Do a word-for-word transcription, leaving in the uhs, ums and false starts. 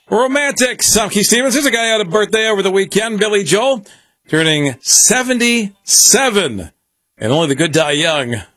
Romantics. I'm Keith Stevens. Here's a guy had a birthday over the weekend, Billy Joel, turning seventy-seven. And only the good die young.